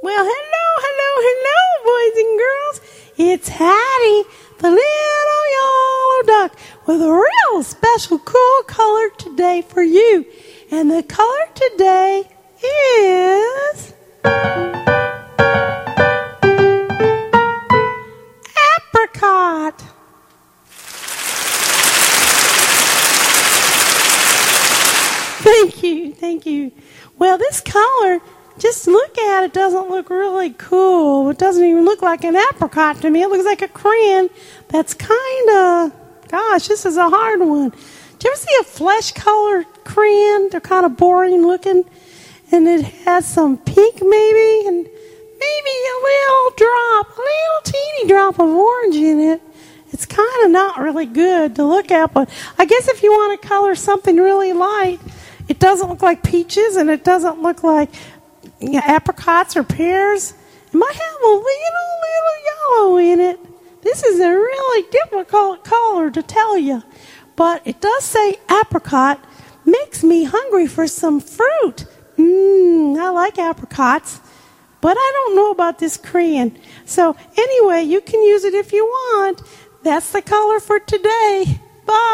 Well, hello, boys and girls. It's Hattie, the little yellow duck, with a real special cool color today for you. And the color today is apricot. Thank you. Well, this color, just look at it, doesn't look really cool. It doesn't even look like an apricot to me. It looks like a crayon that's kind of, gosh, this is a hard one. Did you ever see a flesh-colored crayon? They're kind of boring looking, and it has some pink maybe, and maybe a little teeny drop of orange in it. It's kind of not really good to look at, but I guess if you want to color something really light, it doesn't look like peaches, and it doesn't look like apricots or pears. It might have a little yellow in it. This is a really difficult color to tell you, but it does say apricot. Makes me hungry for some fruit. I like apricots, but I don't know about this crayon. So anyway, you can use it if you want. That's the color for today. Bye.